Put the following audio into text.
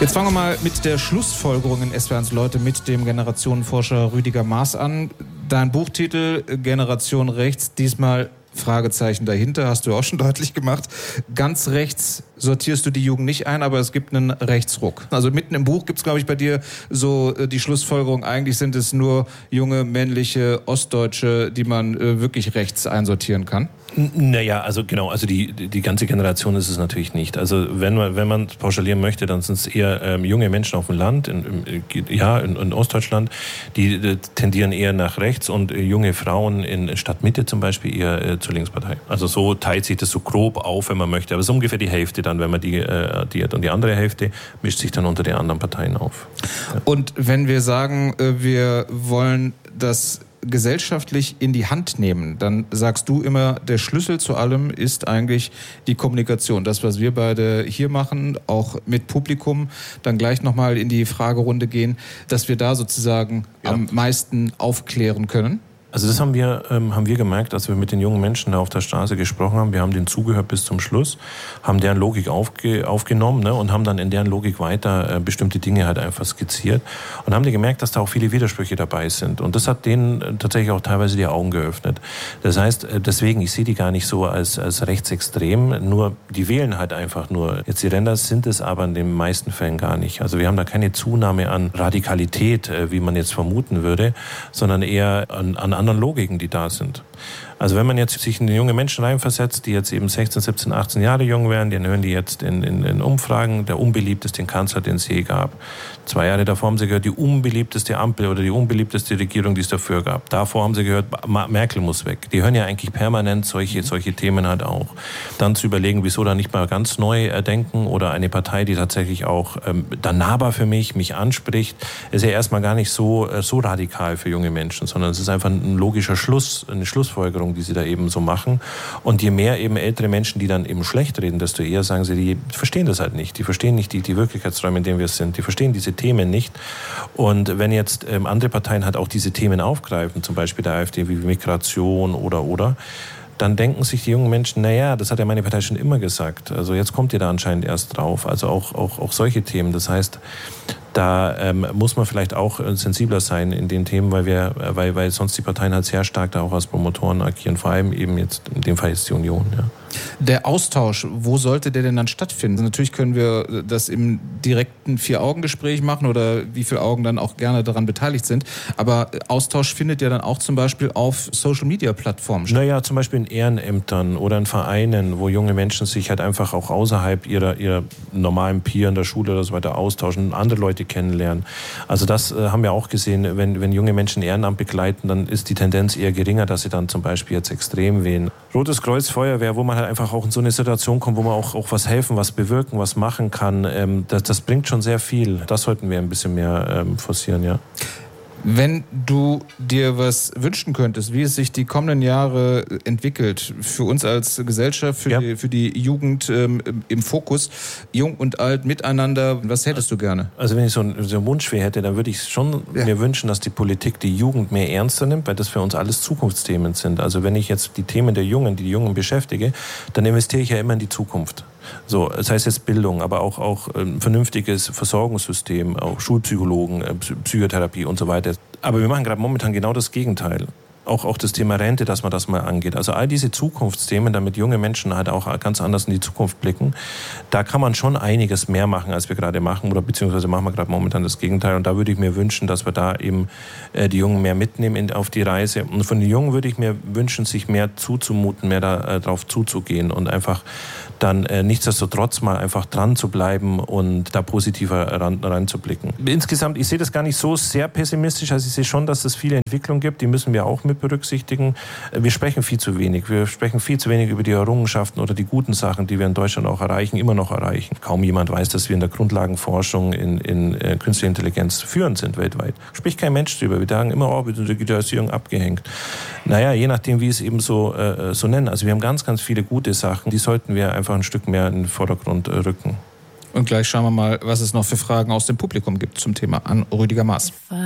Jetzt fangen wir mal mit der Schlussfolgerung in SWR1 Leute mit dem Generationenforscher Rüdiger Maaß an. Dein Buchtitel Generation Rechts, diesmal Fragezeichen dahinter, hast du auch schon deutlich gemacht. Ganz rechts sortierst du die Jugend nicht ein, aber es gibt einen Rechtsruck. Also mitten im Buch gibt es, glaube ich, bei dir so die Schlussfolgerung, eigentlich sind es nur junge, männliche Ostdeutsche, die man wirklich rechts einsortieren kann. Naja, also genau, also die ganze Generation ist es natürlich nicht. Also wenn man pauschalieren möchte, dann sind es eher junge Menschen auf dem Land, in Ostdeutschland, die tendieren eher nach rechts und junge Frauen in Stadtmitte zum Beispiel eher zur Linkspartei. Also so teilt sich das so grob auf, wenn man möchte. Aber es ist ungefähr die Hälfte dann, wenn man die addiert. Und die andere Hälfte mischt sich dann unter den anderen Parteien auf. Ja. Und wenn wir sagen, wir wollen das gesellschaftlich in die Hand nehmen, dann sagst du immer, der Schlüssel zu allem ist eigentlich die Kommunikation. Das, was wir beide hier machen, auch mit Publikum, dann gleich nochmal in die Fragerunde gehen, dass wir da sozusagen am meisten aufklären können. Also das haben wir gemerkt, als wir mit den jungen Menschen da auf der Straße gesprochen haben. Wir haben denen zugehört bis zum Schluss, haben deren Logik aufgenommen, ne, und haben dann in deren Logik weiter bestimmte Dinge halt einfach skizziert und haben die gemerkt, dass da auch viele Widersprüche dabei sind. Und das hat denen tatsächlich auch teilweise die Augen geöffnet. Das heißt, deswegen, ich sehe die gar nicht so als rechtsextrem, nur die wählen halt einfach nur. Jetzt die Ränder sind es aber in den meisten Fällen gar nicht. Also wir haben da keine Zunahme an Radikalität, wie man jetzt vermuten würde, sondern eher an anderen Logiken, die da sind. Also wenn man jetzt sich in die junge Menschen reinversetzt, die jetzt eben 16, 17, 18 Jahre jung wären, dann hören die jetzt in Umfragen, der unbeliebteste Kanzler, den es je gab. 2 Jahre davor haben sie gehört, die unbeliebteste Ampel oder die unbeliebteste Regierung, die es dafür gab. Davor haben sie gehört, Merkel muss weg. Die hören ja eigentlich permanent solche Themen halt auch. Dann zu überlegen, wieso da nicht mal ganz neu denken oder eine Partei, die tatsächlich auch dann nahbar für mich anspricht, ist ja erstmal gar nicht so radikal für junge Menschen, sondern es ist einfach ein logischer Schluss, eine Schlussfolgerung, die sie da eben so machen. Und je mehr eben ältere Menschen, die dann eben schlecht reden, desto eher sagen sie, die verstehen das halt nicht. Die verstehen nicht die Wirklichkeitsräume, in denen wir sind. Die verstehen diese Themen nicht. Und wenn jetzt andere Parteien halt auch diese Themen aufgreifen, zum Beispiel der AfD wie Migration oder, dann denken sich die jungen Menschen, naja, das hat ja meine Partei schon immer gesagt. Also jetzt kommt ihr da anscheinend erst drauf. Also auch solche Themen. Das heißt, da muss man vielleicht auch sensibler sein in den Themen, weil sonst die Parteien halt sehr stark da auch als Promotoren agieren. Vor allem eben jetzt, in dem Fall ist die Union, ja. Der Austausch, wo sollte der denn dann stattfinden? Natürlich können wir das im direkten 4-Augen-Gespräch machen oder wie viele Augen dann auch gerne daran beteiligt sind. Aber Austausch findet ja dann auch zum Beispiel auf Social-Media-Plattformen statt. Naja, zum Beispiel in Ehrenämtern oder in Vereinen, wo junge Menschen sich halt einfach auch außerhalb ihrer normalen Peer in der Schule oder so weiter austauschen und andere Leute kennenlernen. Also das haben wir auch gesehen, wenn junge Menschen Ehrenamt begleiten, dann ist die Tendenz eher geringer, dass sie dann zum Beispiel jetzt extrem wählen. Rotes Kreuz, Feuerwehr, wo man halt einfach auch in so eine Situation kommt, wo man auch was helfen, was bewirken, was machen kann, das bringt schon sehr viel. Das sollten wir ein bisschen mehr forcieren, ja. Wenn du dir was wünschen könntest, wie es sich die kommenden Jahre entwickelt, für uns als Gesellschaft, für die Jugend im Fokus, jung und alt miteinander, was hättest du gerne? Also wenn ich so einen Wunsch hätte, dann würde ich schon mir wünschen, dass die Politik die Jugend mehr ernster nimmt, weil das für uns alles Zukunftsthemen sind. Also wenn ich jetzt die Themen die Jungen beschäftige, dann investiere ich ja immer in die Zukunft. So, das heißt jetzt Bildung, aber auch ein vernünftiges Versorgungssystem, auch Schulpsychologen, Psychotherapie und so weiter. Aber wir machen gerade momentan genau das Gegenteil. Auch das Thema Rente, dass man das mal angeht. Also all diese Zukunftsthemen, damit junge Menschen halt auch ganz anders in die Zukunft blicken, da kann man schon einiges mehr machen, als wir gerade machen, oder beziehungsweise machen wir gerade momentan das Gegenteil. Und da würde ich mir wünschen, dass wir da eben die Jungen mehr mitnehmen auf die Reise. Und von den Jungen würde ich mir wünschen, sich mehr zuzumuten, mehr darauf zuzugehen und einfach dann nichtsdestotrotz mal einfach dran zu bleiben und da positiver reinzublicken. Insgesamt, ich sehe das gar nicht so sehr pessimistisch, also ich sehe schon, dass es viele Entwicklungen gibt, die müssen wir auch mit berücksichtigen. Wir sprechen viel zu wenig. Wir sprechen viel zu wenig über die Errungenschaften oder die guten Sachen, die wir in Deutschland auch immer noch erreichen. Kaum jemand weiß, dass wir in der Grundlagenforschung in künstliche Intelligenz führend sind weltweit. Spricht kein Mensch drüber. Wir sagen immer, wir sind Digitalisierung abgehängt. Naja, je nachdem, wie es eben so nennen. Also wir haben ganz, ganz viele gute Sachen, die sollten wir einfach ein Stück mehr in den Vordergrund rücken. Und gleich schauen wir mal, was es noch für Fragen aus dem Publikum gibt zum Thema an Rüdiger Maaß.